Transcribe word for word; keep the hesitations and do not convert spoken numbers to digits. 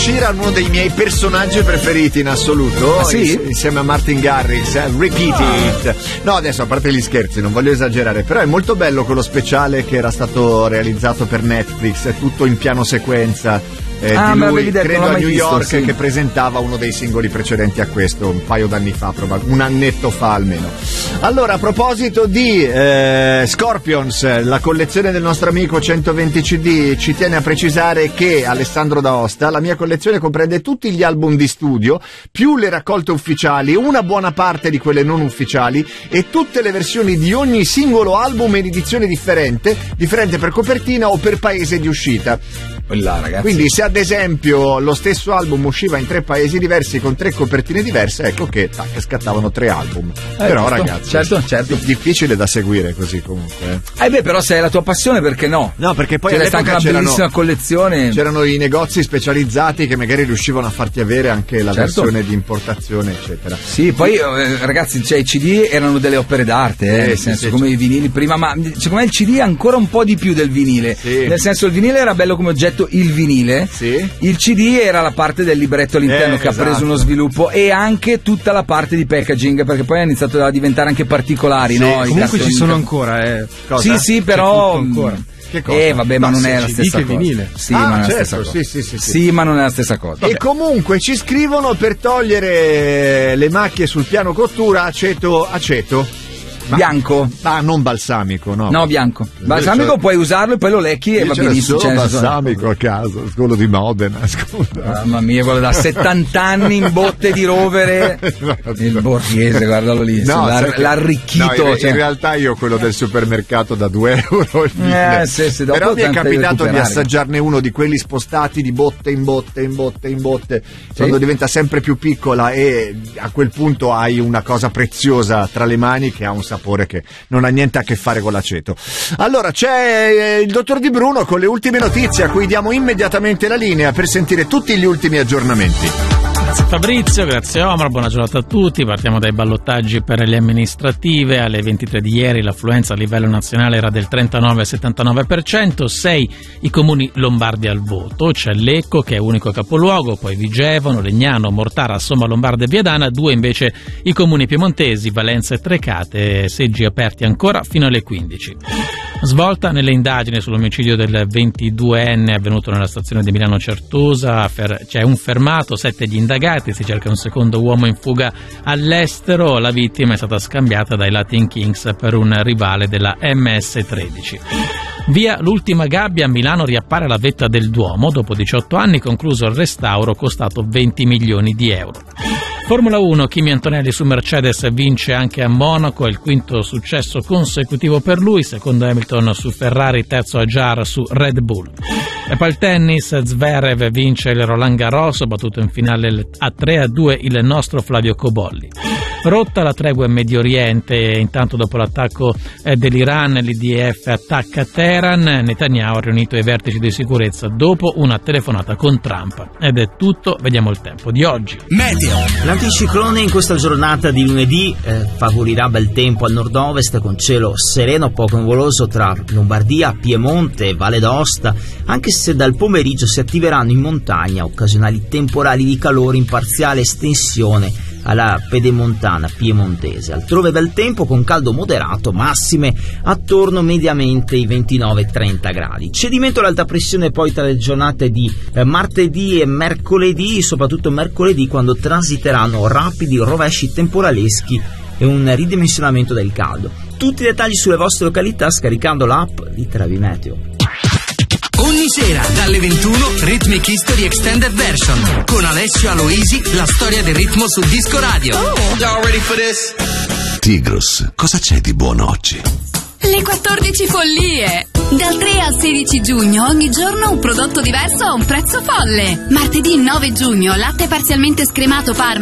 Sheeran, uno dei miei personaggi preferiti in assoluto. Ah, sì? Insieme a Martin Garrix, eh, Repeat It. No, adesso a parte gli scherzi, non voglio esagerare, però è molto bello quello speciale che era stato realizzato per Netflix, è tutto in piano sequenza. Eh, ah, di lui, detto, credo a New visto, York, sì. Che presentava uno dei singoli precedenti a questo, un paio d'anni fa, probabilmente un annetto fa almeno. Allora, a proposito di eh, Scorpions, la collezione del nostro amico centoventi C D ci tiene a precisare che, Alessandro D'Aosta, la mia collezione comprende tutti gli album di studio, più le raccolte ufficiali, una buona parte di quelle non ufficiali e tutte le versioni di ogni singolo album in edizione differente, differente per copertina o per paese di uscita. Là, ragazzi. Quindi se ad esempio lo stesso album usciva in tre paesi diversi con tre copertine diverse, ecco che tac, scattavano tre album. Eh, però giusto. ragazzi, certo, certo. È difficile da seguire così comunque. Eh beh, però se è la tua passione, perché no? No, perché poi c'era anche all'epoca una c'erano, bellissima collezione. c'erano i negozi specializzati che magari riuscivano a farti avere anche la certo. versione di importazione, eccetera. Sì, poi eh, ragazzi, cioè, i C D erano delle opere d'arte, eh, Eh, nel sì, senso sì, come sì. i vinili prima, ma secondo me il C D è ancora un po' di più del vinile. Sì. Nel senso, il vinile era bello come oggetto, il vinile. Sì. Il C D era la parte del libretto all'interno Eh, che esatto. ha preso uno sviluppo, e anche tutta la parte di packaging, perché poi ha iniziato a diventare anche particolari, Sì, no? I Comunque ci cartoni- sono ancora, eh. Sì, Cosa? sì, però C'è tutto ancora. Che cosa? Eh vabbè, ma No, non sia è la C D stessa che cosa. vinile. Sì, Ah, ma non è la certo, stessa cosa. sì, sì, sì, sì. Sì, ma non è la stessa cosa. E comunque ci scrivono per togliere le macchie sul piano cottura aceto aceto. Ma- Bianco. Ah, non balsamico, no. No, bianco. Balsamico Invece- puoi usarlo e poi lo lecchi e va C'era benissimo. solo cioè, nel senso- balsamico a casa, quello di Modena, scusa. Mamma mia, quello da settanta anni in botte di rovere. Il borghese, guardalo lì, No, l'ha, sai che- l'ha arricchito. no, in, cioè. in realtà io quello del supermercato da due euro il fine. Eh, sì, sì, dopo Però mi è tenta di capitato di recuperare. assaggiarne uno di quelli spostati di botte in botte in botte in botte quando diventa sempre più piccola, e a quel punto hai una cosa preziosa tra le mani che ha un sapore che non ha niente a che fare con l'aceto. Allora c'è eh, il dottor Di Bruno con le ultime notizie, a cui diamo immediatamente la linea per sentire tutti gli ultimi aggiornamenti. Grazie Fabrizio, grazie Omar, buona giornata a tutti. Partiamo dai ballottaggi per le amministrative. Alle ventitré di ieri l'affluenza a livello nazionale era del trentanove virgola settantanove per cento, sei i comuni lombardi al voto. C'è Lecco che è unico capoluogo, poi Vigevano, Legnano, Mortara, Somma Lombarda e Viadana, due invece i comuni piemontesi, Valenza e Trecate, seggi aperti ancora fino alle quindici. Svolta nelle indagini sull'omicidio del ventiduenne avvenuto nella stazione di Milano Certosa, fer- c'è un fermato, sette gli indagati, si cerca un secondo uomo in fuga all'estero, la vittima è stata scambiata dai Latin Kings per un rivale della M S tredici. Via l'ultima gabbia, a Milano riappare la vetta del Duomo, dopo diciotto anni concluso il restauro costato venti milioni di euro. Formula uno, Kimi Antonelli su Mercedes vince anche a Monaco, è il quinto successo consecutivo per lui, secondo Hamilton su Ferrari, terzo Ajar su Red Bull. E poi il tennis, Zverev vince il Roland Garros, battuto in finale a tre a due il nostro Flavio Cobolli. Rotta la tregua in Medio Oriente, intanto dopo l'attacco dell'Iran l'I D F attacca Teheran, Netanyahu ha riunito i vertici di sicurezza dopo una telefonata con Trump. Ed è tutto, vediamo il tempo di oggi. Meteo. L'anticiclone in questa giornata di lunedì eh, favorirà bel tempo al nord-ovest con cielo sereno poco nuvoloso tra Lombardia, Piemonte e Valle d'Aosta, anche se dal pomeriggio si attiveranno in montagna occasionali temporali di calore in parziale estensione alla pedemontana piemontese. Altrove bel tempo con caldo moderato, massime attorno mediamente ai ventinove trenta gradi. Cedimento all'alta pressione poi tra le giornate di eh, martedì e mercoledì, soprattutto mercoledì, quando transiteranno rapidi rovesci temporaleschi e un ridimensionamento del caldo. Tutti i dettagli sulle vostre località scaricando l'app di Trevi Meteo. Ogni sera dalle ventuno Rhythmic History Extended Version con Alessio Aloisi, la storia del ritmo sul disco radio. Oh. Y'all ready for this? Tigros, cosa c'è di buono oggi? Le quattordici follie! Dal tre al sedici giugno ogni giorno un prodotto diverso a un prezzo folle. Martedì nove giugno latte parzialmente scremato Parma